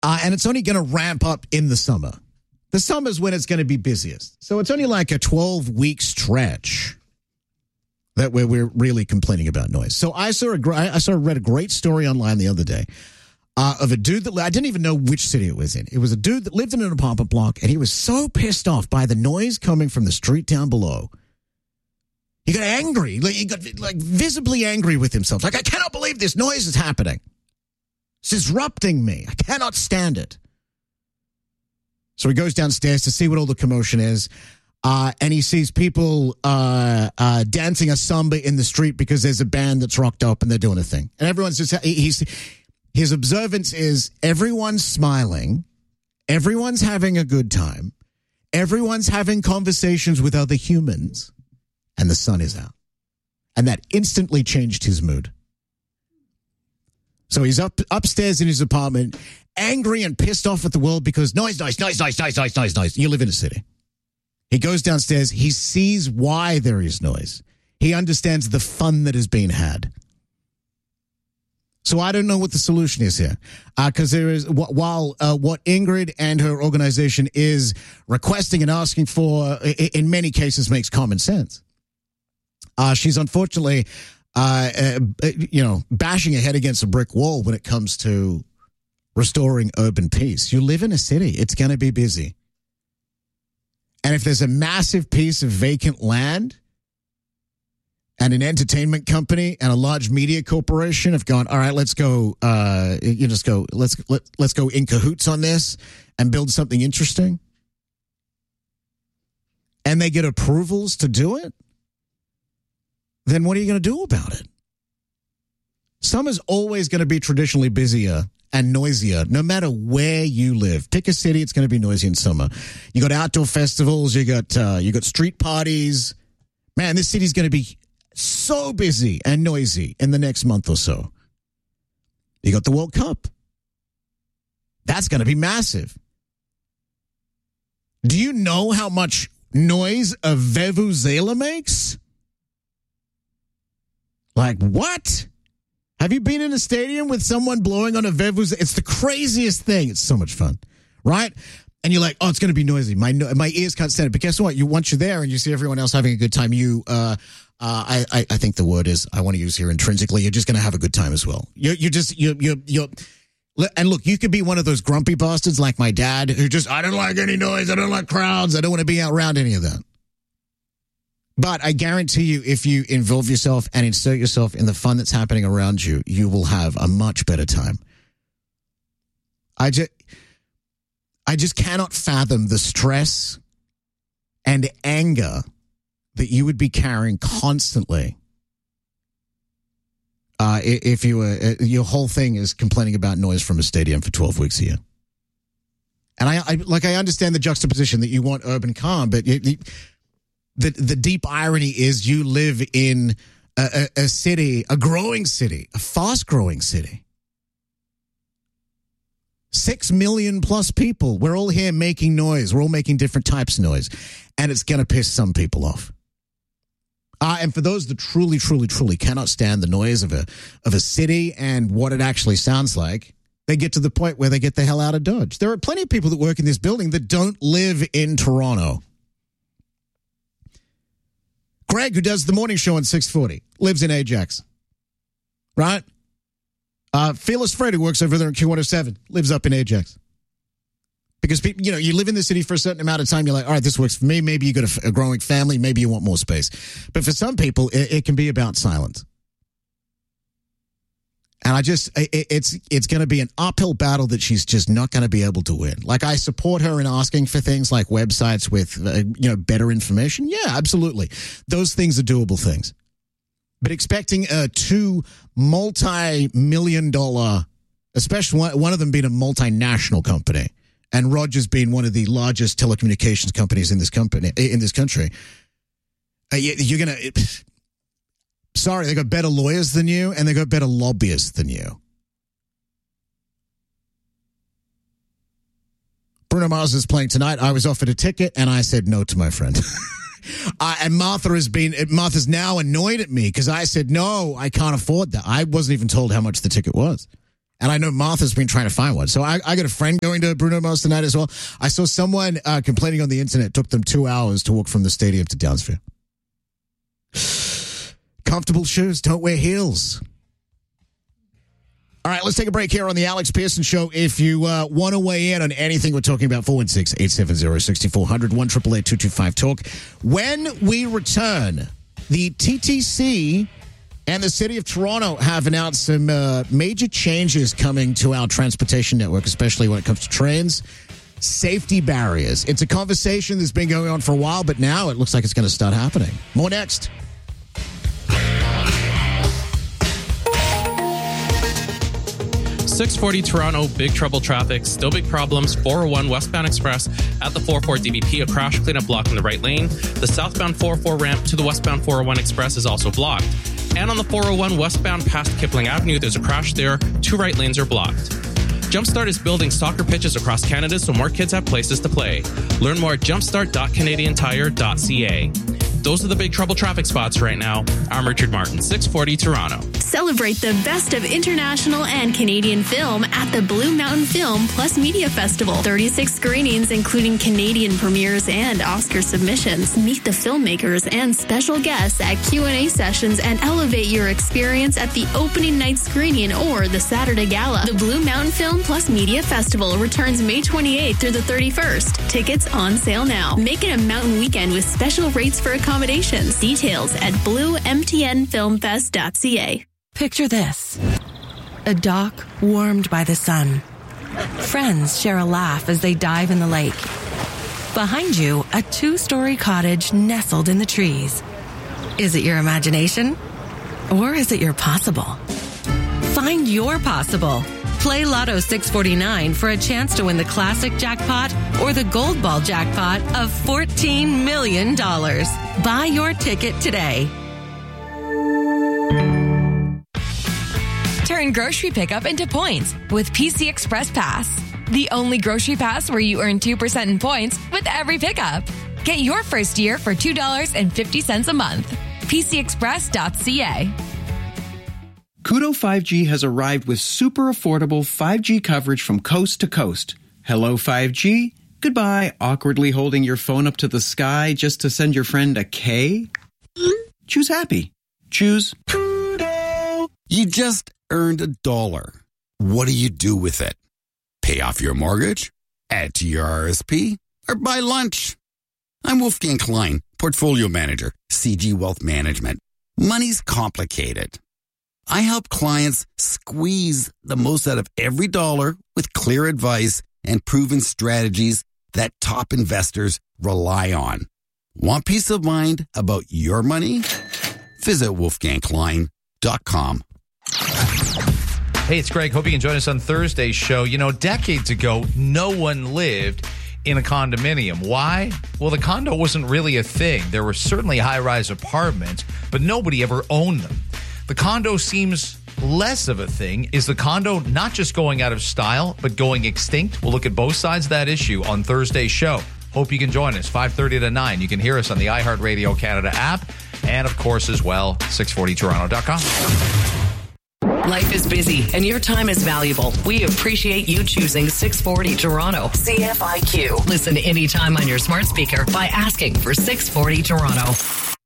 And it's only going to ramp up in the summer. The summer's when it's going to be busiest. So it's only like a 12-week stretch that we're really complaining about noise. So I read a great story online the other day of a dude that I didn't even know which city it was in. It was a dude that lived in an apartment block, and he was so pissed off by the noise coming from the street down below. He got angry. He got visibly angry with himself. Like, I cannot believe this noise is happening. It's disrupting me. I cannot stand it. So he goes downstairs to see what all the commotion is, and he sees people dancing a samba in the street because there's a band that's rocked up and they're doing a thing. And everyone's just, his observance is everyone's smiling, everyone's having a good time, everyone's having conversations with other humans, and the sun is out. And that instantly changed his mood. So he's upstairs in his apartment, angry and pissed off at the world because noise. You live in a city. He goes downstairs. He sees why there is noise. He understands the fun that is being had. So I don't know what the solution is here. Because there is, while what Ingrid and her organization is requesting and asking for, in many cases makes common sense. She's unfortunately, bashing her head against a brick wall when it comes to restoring urban peace. You live in a city. It's going to be busy. And if there's a massive piece of vacant land and an entertainment company and a large media corporation have gone, all right, let's go, let's go in cahoots on this and build something interesting. And they get approvals to do it. Then what are you going to do about it? Summer's always going to be traditionally busier and noisier, no matter where you live. Pick a city, it's going to be noisy in summer. You got outdoor festivals, you got street parties. Man, this city's going to be so busy and noisy in the next month or so. You got the World Cup. That's going to be massive. Do you know how much noise a vuvuzela makes? Like, what? Have you been in a stadium with someone blowing on a vuvuzela? It's the craziest thing. It's so much fun, right? And you're like, oh, it's going to be noisy. My ears can't stand it. But guess what? Once you're there and you see everyone else having a good time, I think the word is, I want to use here intrinsically, you're just going to have a good time as well. And look, you could be one of those grumpy bastards like my dad who just, I don't like any noise. I don't like crowds. I don't want to be around any of that. But I guarantee you, if you involve yourself and insert yourself in the fun that's happening around you, you will have a much better time. I just cannot fathom the stress and anger that you would be carrying constantly if you were your whole thing is complaining about noise from a stadium for 12 weeks a year. And I understand the juxtaposition that you want urban calm, but the deep irony is you live in a city, a growing city, a fast-growing city. 6 million plus people. We're all here making noise. We're all making different types of noise. And it's going to piss some people off. And for those that truly, truly, truly cannot stand the noise of a city and what it actually sounds like, they get to the point where they get the hell out of Dodge. There are plenty of people that work in this building that don't live in Toronto. Greg, who does the morning show on 640, lives in Ajax, right? Fearless Fred, who works over there in Q107, lives up in Ajax. Because people, you live in the city for a certain amount of time. You're like, all right, this works for me. Maybe you got a growing family. Maybe you want more space. But for some people, it can be about silence. And it's going to be an uphill battle that she's just not going to be able to win. Like, I support her in asking for things like websites with, better information. Yeah, absolutely. Those things are doable things. But expecting a $2 multi-million-dollar, especially one of them being a multinational company, and Rogers being one of the largest telecommunications companies in this country, you're going to... Sorry, they got better lawyers than you, and they got better lobbyists than you. Bruno Mars is playing tonight. I was offered a ticket, and I said no to my friend. And Martha's now annoyed at me because I said, no, I can't afford that. I wasn't even told how much the ticket was. And I know Martha's been trying to find one. So I got a friend going to Bruno Mars tonight as well. I saw someone complaining on the internet it took them 2 hours to walk from the stadium to Downsview. Comfortable shoes, don't wear heels. All right, let's take a break here on the Alex Pearson Show. If you want to weigh in on anything we're talking about, 416-870-6400, 1-888-225-TALK. When we return, the TTC and the City of Toronto have announced some major changes coming to our transportation network, especially when it comes to trains. Safety barriers. It's a conversation that's been going on for a while, but now it looks like it's going to start happening. More next. 640 Toronto, big trouble traffic, still big problems. 401 westbound express at the 44 DBP, a crash cleanup block in the right lane. The southbound 404 ramp to the westbound 401 express is also blocked. And on the 401 westbound past Kipling Avenue, there's a crash there. 2 right lanes are blocked. Jumpstart is building soccer pitches across Canada so more kids have places to play. Learn more at jumpstart.canadiantire.ca. Those are the big trouble traffic spots right now. I'm Richard Martin, 640 Toronto. Celebrate the best of international and Canadian film at the Blue Mountain Film Plus Media Festival. 36 screenings, including Canadian premieres and Oscar submissions. Meet the filmmakers and special guests at Q&A sessions and elevate your experience at the opening night screening or the Saturday Gala. The Blue Mountain Film Plus Media Festival returns May 28th through the 31st. Tickets on sale now. Make it a mountain weekend with special rates for accommodations. Details at bluemtnfilmfest.ca. Picture this. A dock warmed by the sun. Friends share a laugh as they dive in the lake. Behind you, a 2-story cottage nestled in the trees. Is it your imagination? Or is it your possible? Find your possible. Play Lotto 649 for a chance to win the classic jackpot or the gold ball jackpot of $14 million. Buy your ticket today. Turn grocery pickup into points with PC Express Pass. The only grocery pass where you earn 2% in points with every pickup. Get your first year for $2.50 a month. PCExpress.ca. Koodo 5G has arrived with super affordable 5G coverage from coast to coast. Hello 5G. Goodbye, awkwardly holding your phone up to the sky just to send your friend a K. Choose happy. Choose Koodo. You just earned $1. What do you do with it? Pay off your mortgage? Add to your RSP? Or buy lunch? I'm Wolfgang Klein, Portfolio Manager, CG Wealth Management. Money's complicated. I help clients squeeze the most out of every dollar with clear advice and proven strategies that top investors rely on. Want peace of mind about your money? Visit wolfgangklein.com. Hey, it's Greg. Hope you can join us on Thursday's show. You know, decades ago, no one lived in a condominium. Why? Well, the condo wasn't really a thing. There were certainly high-rise apartments, but nobody ever owned them. The condo seems less of a thing. Is the condo not just going out of style, but going extinct? We'll look at both sides of that issue on Thursday's show. Hope you can join us, 5:30 to 9. You can hear us on the iHeartRadio Canada app, and of course as well, 640toronto.com. Life is busy, and your time is valuable. We appreciate you choosing 640 Toronto. CFIQ. Listen anytime on your smart speaker by asking for 640 Toronto.